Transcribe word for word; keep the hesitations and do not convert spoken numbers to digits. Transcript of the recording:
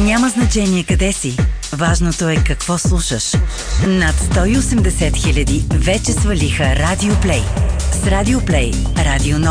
Няма значение къде си. Важното е какво слушаш. Над сто и осемдесет хиляди вече свалиха Радио Плей. С Радио Плей, радио